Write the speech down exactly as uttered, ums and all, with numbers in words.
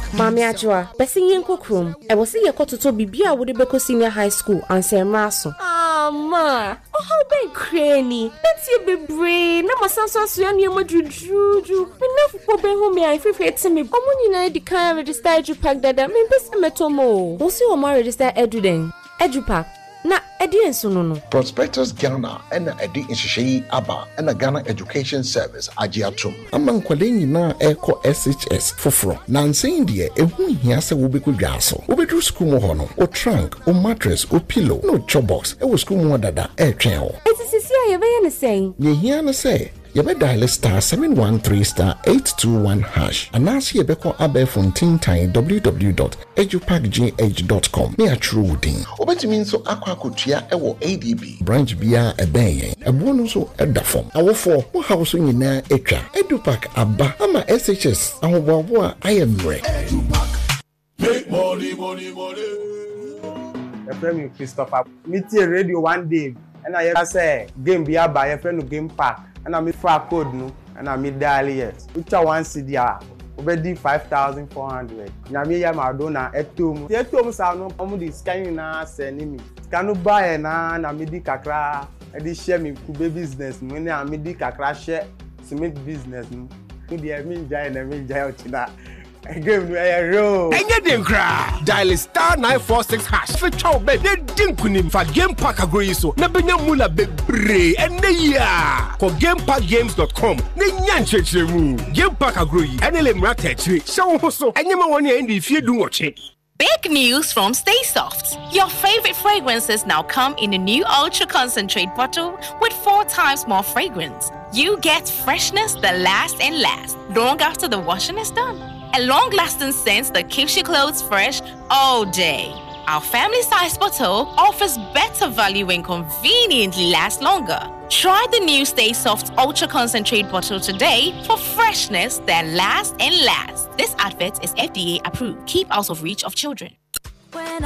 Mami Ajua, besi yenko krum. E wasi ye kototo bibia wode beko senior high school ansemra so. Ah ma, oh how be cranny. Let's ye be brain. Na masanso aso ane mo jujuju. Me na fo be hu me an fefe etse me. Omo nyina di kan register Edupack dada. Me bese metomo. Wo si wo ma register Eduden. Edupack. Na edi enso no no. Prospectus Ghana and edi inshishi aba and a Ghana Education Service agiatum. Among kwale nyina eko S H S foforo. Na nsen de ehu hia se wo beku dwaso. Wo bedru school mo hono. O trunk, o mattress, o pillow, no chobox. E wo school mo dada e twen ho. Eti ye be ye ne sen. Ye hia ne say you be dial star seven one three star eight two one hash. Announce ye be call abe fontin time w w w dot edupack g h dot com. Me a true din. Obetimi nso akwa kotua e wo A D B. Branch bia e ben yen. E bo no so e da fom. Awofo wo house nyina etwa. Edupack aba ama S H S ahoboabo a ayemre. Edupack. Make money, money, money. The friend Christopher. Meet radio one day. And I say game be aba your friend Game Park. And I meet for code no, and I meet dial yes. Which I want C D R. Obedi five thousand four hundred. Na me ya Madonna etum. Etum sa no omo di scan na send me. Can buy na na me di kakra. E di share me kube business no na me di kakra share cement business no. Me di me jai na me jai ochina. Game no e ro. Enye den kra. Dial star nine four six hash. Fe chow be de din kunim fa Game Park agroyi so. Na benya mula bebre ene ya. For game park games dot com. Ne nyan chechemu. Game Park agroyi. Ene le mra techri. Show ho so. Enye ma woni e fie du woche. Big news from Stay Soft. Your favorite fragrances now come in a new ultra concentrate bottle with four times more fragrance. You get freshness that lasts and lasts long after the washing is done. A long-lasting scent that keeps your clothes fresh all day. Our family-sized bottle offers better value and conveniently lasts longer. Try the new Stay Soft Ultra Concentrate bottle today for freshness that lasts and lasts. This advert is F D A approved. Keep out of reach of children.